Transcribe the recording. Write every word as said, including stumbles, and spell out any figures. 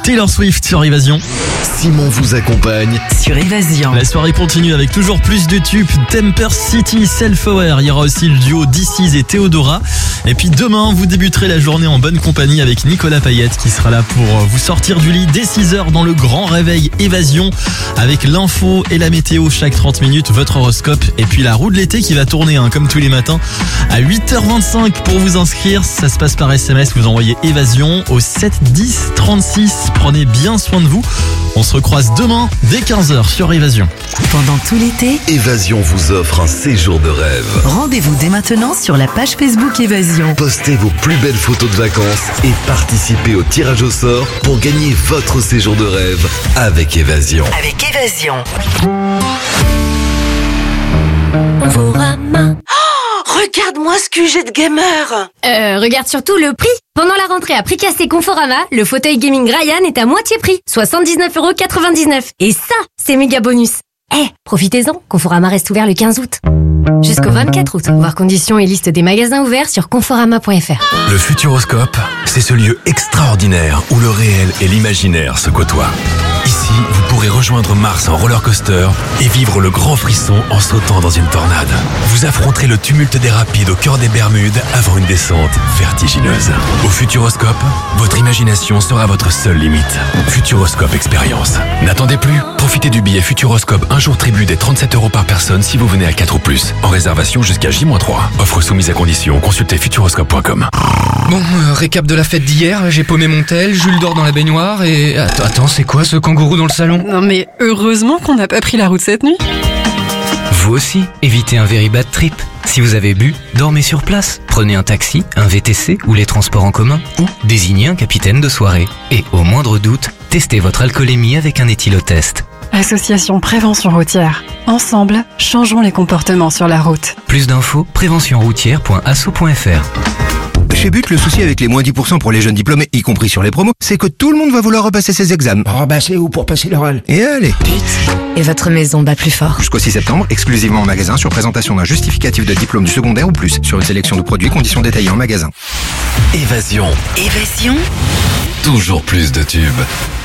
Taylor Swift sur Évasion. Simon vous accompagne sur Évasion. La soirée continue avec toujours plus de tubes. Temper City, Self-Aware. Il y aura aussi le duo D C et Théodora. Et puis demain, vous débuterez la journée en bonne compagnie avec Nicolas Payette qui sera là pour vous sortir du lit dès six heures dans le grand réveil Évasion avec l'info et la météo chaque trente minutes, votre horoscope et puis la roue de l'été qui va tourner hein, comme tous les matins à huit heures vingt-cinq. Pour vous inscrire, ça se passe par S M S, vous envoyez Évasion au sept dix trente-six. Prenez bien soin de vous. On se recroise demain dès quinze heures sur Évasion. Pendant tout l'été, Évasion vous offre un séjour de rêve. Rendez-vous dès maintenant sur la page Facebook Évasion. Postez vos plus belles photos de vacances et participez au tirage au sort pour gagner votre séjour de rêve avec Évasion. Avec Évasion. Conforama. Oh, regarde-moi ce que j'ai de gamer. Euh, regarde surtout le prix. Pendant la rentrée à prix cassé Conforama, le fauteuil gaming Ryan est à moitié prix, soixante-dix-neuf euros quatre-vingt-dix-neuf. Et ça, c'est méga bonus. Eh, hey, profitez-en, Conforama reste ouvert le quinze août. Jusqu'au vingt-quatre août. Voir conditions et liste des magasins ouverts sur conforama point f r. Le Futuroscope, c'est ce lieu extraordinaire où le réel et l'imaginaire se côtoient. Ici, vous pourrez rejoindre Mars en roller coaster et vivre le grand frisson en sautant dans une tornade. Vous affronterez le tumulte des rapides au cœur des Bermudes avant une descente vertigineuse. Au Futuroscope, votre imagination sera votre seule limite. Futuroscope Expérience. N'attendez plus, profitez du billet Futuroscope un jour tribut des trente-sept euros par personne si vous venez à quatre ou plus. En réservation jusqu'à J trois. Offre soumise à condition. Consultez futuroscope point com. Bon, euh, récap de la fête d'hier. J'ai paumé mon tel, Jules dort dans la baignoire et... Attends, attends, c'est quoi ce kangourou dans le salon? Non mais heureusement qu'on n'a pas pris la route cette nuit. Vous aussi, évitez un very bad trip. Si vous avez bu, dormez sur place. Prenez un taxi, un V T C ou les transports en commun. Ou désignez un capitaine de soirée. Et au moindre doute, testez votre alcoolémie avec un éthylotest. Association Prévention Routière. Ensemble, changeons les comportements sur la route. Plus d'infos, prévention routière point asso point f r. Chez But, le souci avec les moins dix pour cent pour les jeunes diplômés, y compris sur les promos, c'est que tout le monde va vouloir repasser ses examens. Oh bah c'est où pour passer l'oral? Et allez. Et votre maison bat plus fort. Jusqu'au six septembre, exclusivement en magasin, sur présentation d'un justificatif de diplôme du secondaire ou plus, sur une sélection de produits, conditions détaillées en magasin. Évasion. Évasion. Toujours plus de tubes.